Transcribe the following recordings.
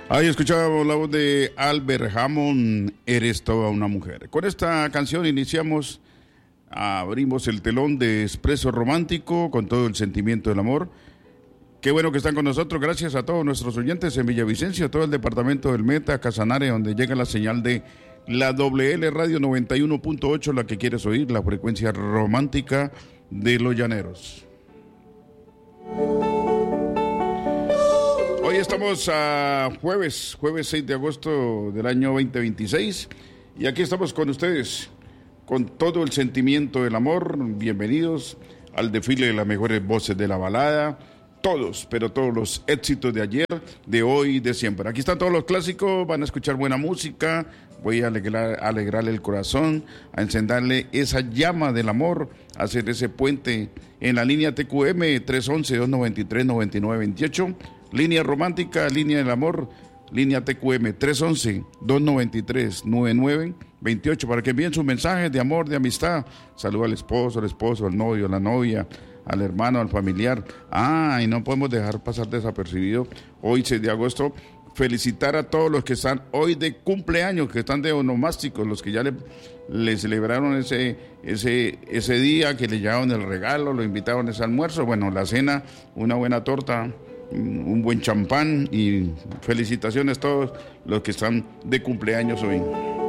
Ahí escuchábamos la voz de Albert Hammond, Eres toda una mujer. Con esta canción abrimos el telón de Expreso Romántico con todo el sentimiento del amor. Qué bueno que están con nosotros, gracias a todos nuestros oyentes en Villavicencio, todo el departamento del Meta, Casanare, donde llega la señal de la WL Radio 91.8, la que quieres oír, la frecuencia romántica de los llaneros. Hoy estamos a jueves 6 de agosto del año 2026 y aquí estamos con ustedes con todo el sentimiento del amor. Bienvenidos al desfile de las mejores voces de la balada, todos los éxitos de ayer, de hoy, de siempre. Aquí están todos los clásicos, van a escuchar buena música, voy a alegrarle el corazón, a encenderle esa llama del amor, a hacer ese puente en la línea TQM 311-293-9928. Línea romántica, línea del amor, línea TQM 311-293-9928 para que envíen sus mensajes de amor, de amistad. Saluda al esposo, al novio, a la novia, al hermano, al familiar. Y no podemos dejar pasar desapercibido hoy 6 de agosto. Felicitar a todos los que están hoy de cumpleaños, que están de onomásticos, los que ya le celebraron ese día, que le llevaron el regalo, lo invitaron a ese almuerzo, bueno, la cena, una buena torta, un buen champán, y felicitaciones a todos los que están de cumpleaños hoy.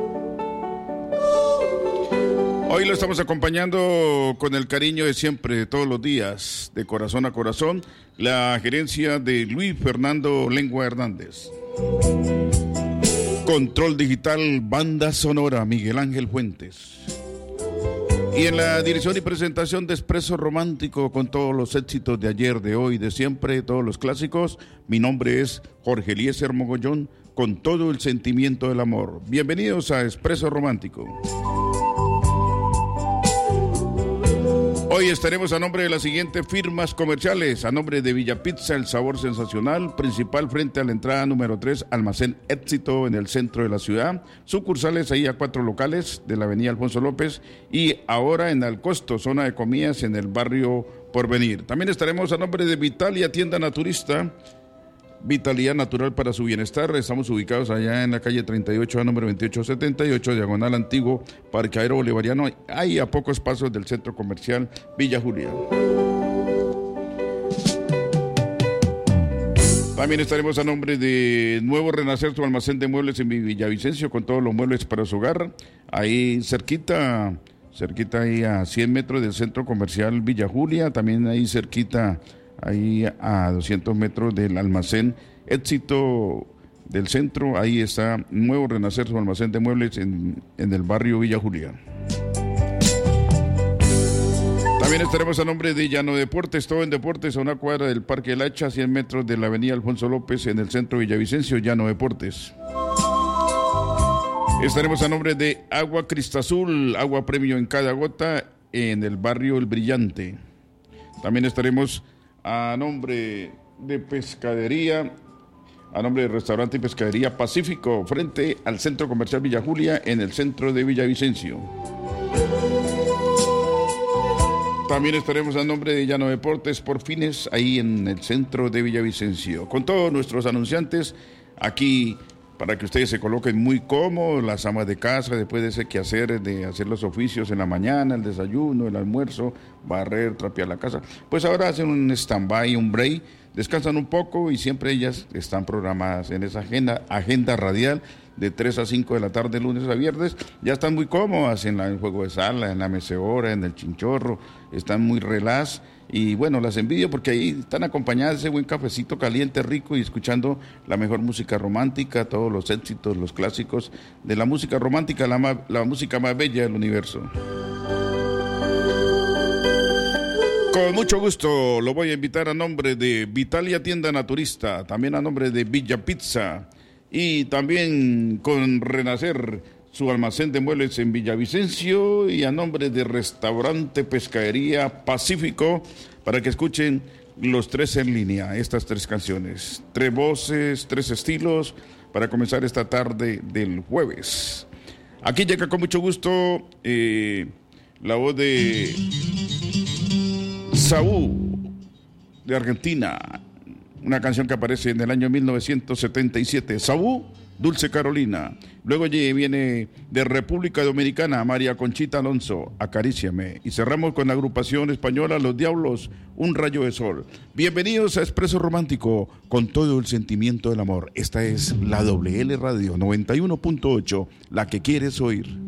Hoy lo estamos acompañando con el cariño de siempre, de todos los días, de corazón a corazón, la gerencia de Luis Fernando Lengua Hernández. Control digital, banda sonora, Miguel Ángel Fuentes. Y en la dirección y presentación de Expreso Romántico, con todos los éxitos de ayer, de hoy, de siempre, todos los clásicos, mi nombre es Jorge Eliezer Mogollón, con todo el sentimiento del amor. Bienvenidos a Expreso Romántico. Hoy estaremos a nombre de las siguientes firmas comerciales: a nombre de Villa Pizza, el sabor sensacional, principal frente a la entrada número 3, Almacén Éxito en el centro de la ciudad, sucursales ahí a 4 locales de la avenida Alfonso López y ahora en Alcosto, zona de comidas en el barrio Porvenir. También estaremos a nombre de Vitalia, tienda naturista, vitalidad natural para su bienestar. Estamos ubicados allá en la calle 38A, número 2878, diagonal antiguo, Parqueadero Bolivariano, ahí a pocos pasos del centro comercial Villa Julia. También estaremos a nombre de Nuevo Renacer, su almacén de muebles en Villavicencio, con todos los muebles para su hogar, ahí cerquita ahí a 100 metros del centro comercial Villa Julia, también ahí cerquita, ahí a 200 metros del almacén Éxito del centro, ahí está Nuevo Renacer, su almacén de muebles en el barrio Villa Julia. También estaremos a nombre de Llano Deportes, todo en deportes, a una cuadra del Parque El Hacha, 100 metros de la avenida Alfonso López, en el centro de Villavicencio, Llano Deportes. Estaremos a nombre de Agua Cristazul, agua premio en cada gota, en el barrio El Brillante. También estaremos a nombre de pescadería, a nombre de restaurante y pescadería Pacífico, frente al centro comercial Villa Julia, en el centro de Villavicencio. También estaremos a nombre de Llano Deportes por Fines, ahí en el centro de Villavicencio, con todos nuestros anunciantes aquí, para que ustedes se coloquen muy cómodos, las amas de casa, después de ese quehacer, de hacer los oficios en la mañana, el desayuno, el almuerzo, barrer, trapear la casa. Pues ahora hacen un stand-by, un break, descansan un poco y siempre ellas están programadas en esa agenda radial de 3 a 5 de la tarde, lunes a viernes. Ya están muy cómodas en el juego de sala, en la mecedora, en el chinchorro, están muy relax. Y bueno, las envidio porque ahí están acompañadas de ese buen cafecito caliente, rico, y escuchando la mejor música romántica, todos los éxitos, los clásicos de la música romántica, la música más bella del universo. Con mucho gusto lo voy a invitar a nombre de Vitalia Tienda Naturista, también a nombre de Villa Pizza y también con Renacer, su almacén de muebles en Villavicencio, y a nombre de Restaurante Pescadería Pacífico, para que escuchen los tres en línea, estas tres canciones, 3 voces, 3 estilos, para comenzar esta tarde del jueves. Aquí llega con mucho gusto la voz de Saúl, de Argentina, una canción que aparece en el año 1977. Sabú, Dulce Carolina. Luego viene de República Dominicana María Conchita Alonso, Acaríciame. Y cerramos con la agrupación española Los Diablos, Un Rayo de Sol. Bienvenidos a Expreso Romántico, con todo el sentimiento del amor. Esta es la WL Radio 91.8, la que quieres oír.